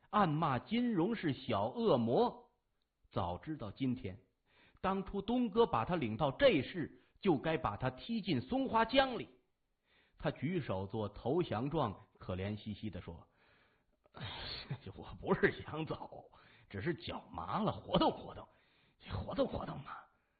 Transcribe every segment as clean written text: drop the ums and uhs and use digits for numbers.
暗骂金荣是小恶魔。早知道今天，当初东哥把他领到这世，就该把他踢进松花江里。他举手做投降状，可怜兮兮地说：“我不是想走，只是脚麻了，活动活动，活动活动嘛。”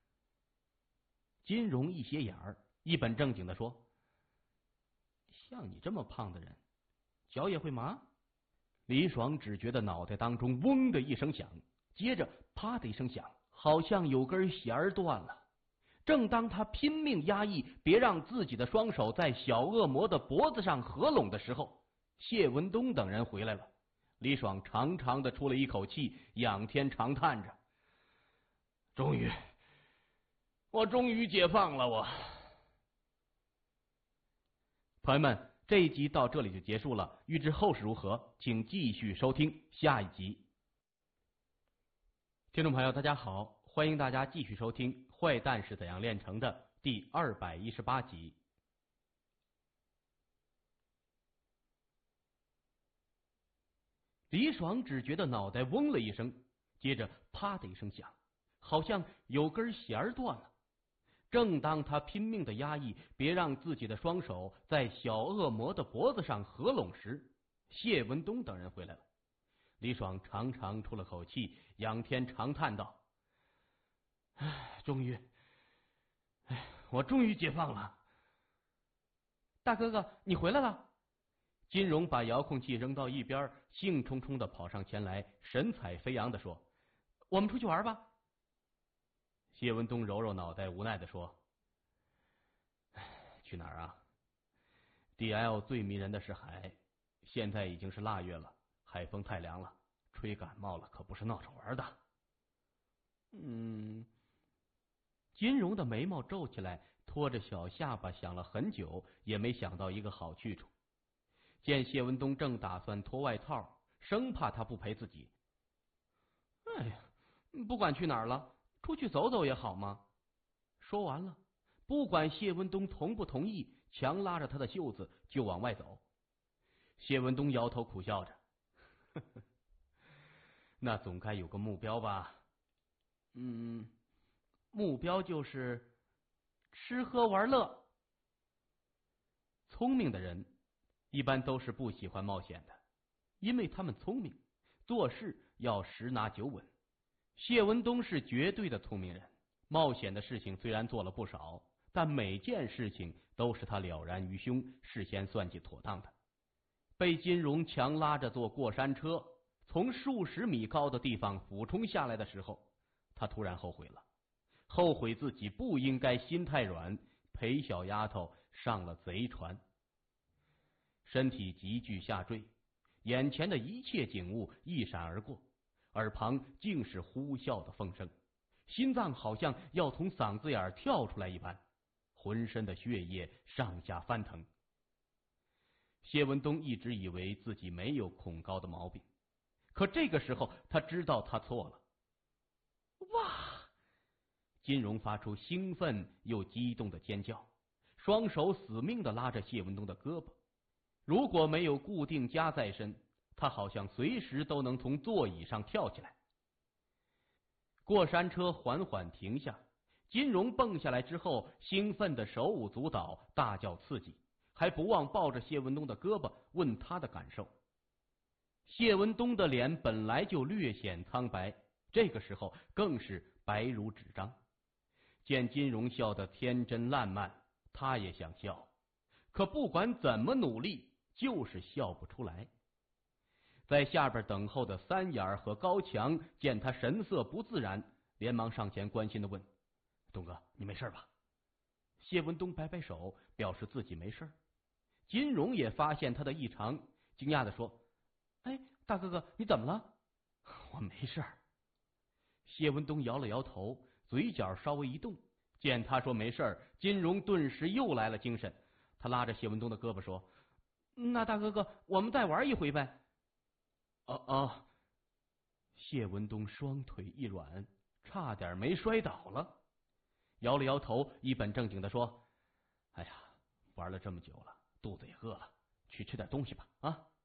金荣一斜眼儿，一本正经地说：“像你这么胖的人，脚也会麻？”李爽只觉得脑袋当中嗡的一声响，接着啪的一声响，好像有根弦儿断了。正当他拼命压抑，别让自己的双手在小恶魔的脖子上合拢的时候，谢文东等人回来了。李爽长长的出了一口气，仰天长叹着：“我终于解放了我。”朋友们，这一集到这里就结束了，欲知后事如何，请继续收听下一集。听众朋友大家好，欢迎大家继续收听《坏蛋是怎样炼成的》第218集。李爽只觉得脑袋嗡了一声，接着啪的一声响，好像有根弦儿断了。正当他拼命的压抑，别让自己的双手在小恶魔的脖子上合拢时，谢文东等人回来了。李爽长长出了口气，仰天长叹道：“我终于解放了。”大哥哥，你回来了。金荣把遥控器扔到一边，兴冲冲的跑上前来，神采飞扬的说：“我们出去玩吧。”谢文东揉揉脑袋，无奈的说：“去哪儿啊 ？DL 最迷人的是海，现在已经是腊月了，海风太凉了，吹感冒了可不是闹着玩的。”金荣的眉毛皱起来，拖着小下巴想了很久，也没想到一个好去处。见谢文东正打算脱外套，生怕他不陪自己。“哎呀，不管去哪儿了，出去走走也好吗？”说完了，不管谢文东同不同意，强拉着他的袖子就往外走。谢文东摇头苦笑着：“呵呵，那总该有个目标吧？”“目标就是吃喝玩乐。”聪明的人一般都是不喜欢冒险的，因为他们聪明，做事要十拿九稳。谢文东是绝对的聪明人，冒险的事情虽然做了不少，但每件事情都是他了然于胸，事先算计妥当的。被金荣强拉着坐过山车，从数十米高的地方俯冲下来的时候，他突然后悔了，后悔自己不应该心太软，陪小丫头上了贼船。身体急剧下坠，眼前的一切景物一闪而过，耳旁竟是呼啸的风声，心脏好像要从嗓子眼跳出来一般，浑身的血液上下翻腾。谢文东一直以为自己没有恐高的毛病，可这个时候他知道他错了。哇！金荣发出兴奋又激动的尖叫，双手死命地拉着谢文东的胳膊。如果没有固定夹在身，他好像随时都能从座椅上跳起来。过山车缓缓停下，金荣蹦下来之后，兴奋的手舞足蹈，大叫刺激，还不忘抱着谢文东的胳膊问他的感受。谢文东的脸本来就略显苍白，这个时候更是白如纸张。见金荣笑得天真烂漫，他也想笑，可不管怎么努力，就是笑不出来。在下边等候的三眼和高强见他神色不自然，连忙上前关心的问：“东哥，你没事吧？”谢文东摆摆手，表示自己没事。金荣也发现他的异常，惊讶的说：“哎，大哥哥，你怎么了？”“我没事。”谢文东摇了摇头，嘴角稍微一动。见他说没事，金荣顿时又来了精神，他拉着谢文东的胳膊说：“那大哥哥，我们再玩一回呗。”“哦。”谢文东双腿一软，差点没摔倒了，摇了摇头，一本正经的说：“哎呀，玩了这么久了，肚子也饿了，去吃点东西吧。啊！”